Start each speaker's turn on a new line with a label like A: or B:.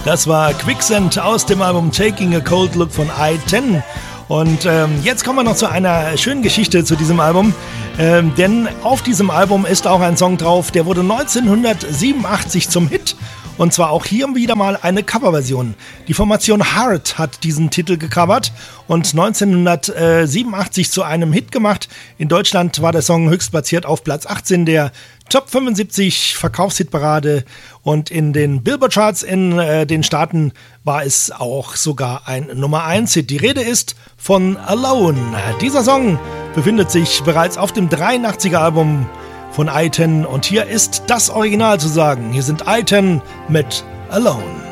A: Das war Quicksand aus dem Album Taking a Cold Look von I-10. Und jetzt kommen wir noch zu einer schönen Geschichte zu diesem Album. Denn auf diesem Album ist auch ein Song drauf, der wurde 1987 zum Hit. Und zwar auch hier wieder mal eine Coverversion. Die Formation Heart hat diesen Titel gecovert und 1987 zu einem Hit gemacht. In Deutschland war der Song höchstplatziert auf Platz 18 der Top 75 Verkaufshitparade und in den Billboard-Charts in den Staaten war es auch sogar ein Nummer 1-Hit. Die Rede ist von Alone. Dieser Song befindet sich bereits auf dem 83er Album von I-10 und hier ist das Original zu sagen. Hier sind I-10 mit Alone.